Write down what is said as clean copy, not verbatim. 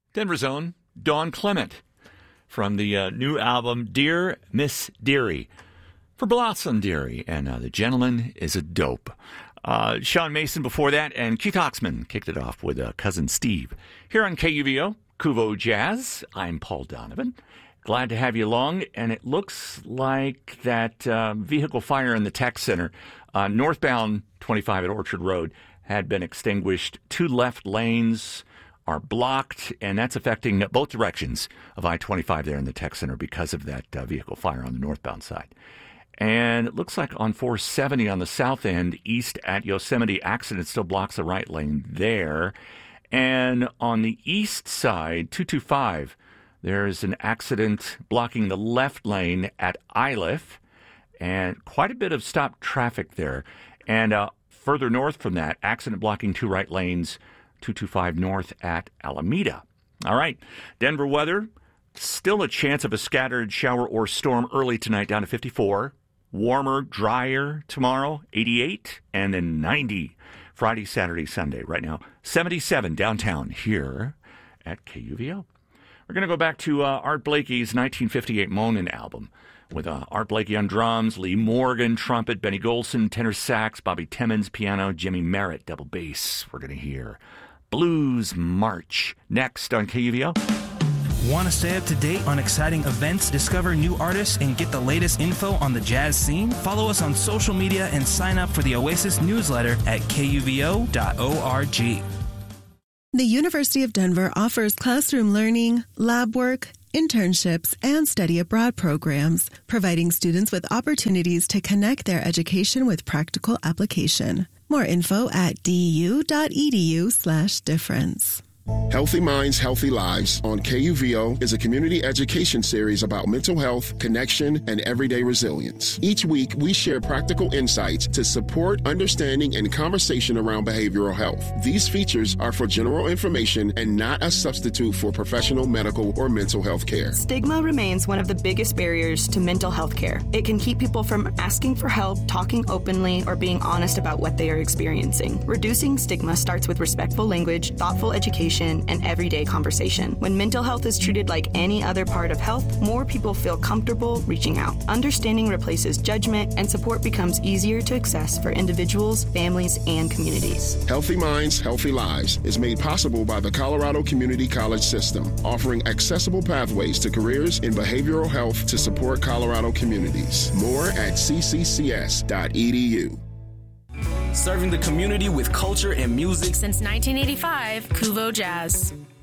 Denver's own Dawn Clement from the new album Dear Miss Dearie for Blossom Dearie. And The Gentleman is a Dope. Sean Mason before that, and Keith Oxman kicked it off with Cousin Steve. Here on KUVO, Kuvo Jazz, I'm Paul Donovan. Glad to have you along, and it looks like that vehicle fire in the tech center, northbound 25 at Orchard Road, had been extinguished. 2 left lanes are blocked, and that's affecting both directions of I-25 there in the tech center because of that vehicle fire on the northbound side. And it looks like on 470 on the south end, east at Yosemite, accident still blocks the right lane there. And on the east side, 225, there's an accident blocking the left lane at Iliff, and quite a bit of stopped traffic there. And further north from that, accident blocking 2 right lanes, 225 north at Alameda. All right, Denver weather, still a chance of a scattered shower or storm early tonight, down to 54. Warmer, drier tomorrow, 88, and then 90 Friday, Saturday, Sunday. Right now, 77 downtown here at KUVO. We're going to go back to Art Blakey's 1958 Moanin' album with Art Blakey on drums, Lee Morgan, trumpet, Benny Golson, tenor sax, Bobby Timmons, piano, Jimmy Merritt, double bass. We're going to hear Blues March next on KUVO. Want to stay up to date on exciting events, discover new artists, and get the latest info on the jazz scene? Follow us on social media and sign up for the Oasis newsletter at kuvo.org. The University of Denver offers classroom learning, lab work, internships, and study abroad programs, providing students with opportunities to connect their education with practical application. More info at du.edu/difference. Healthy Minds, Healthy Lives on KUVO is a community education series about mental health, connection, and everyday resilience. Each week, we share practical insights to support understanding and conversation around behavioral health. These features are for general information and not a substitute for professional medical or mental health care. Stigma remains one of the biggest barriers to mental health care. It can keep people from asking for help, talking openly, or being honest about what they are experiencing. Reducing stigma starts with respectful language, thoughtful education, and everyday conversation. When mental health is treated like any other part of health, more people feel comfortable reaching out. Understanding replaces judgment, and support becomes easier to access for individuals, families, and communities. Healthy Minds, Healthy Lives is made possible by the Colorado Community College System, offering accessible pathways to careers in behavioral health to support Colorado communities. More at cccs.edu. Serving the community with culture and music since 1985, Kuvo Jazz.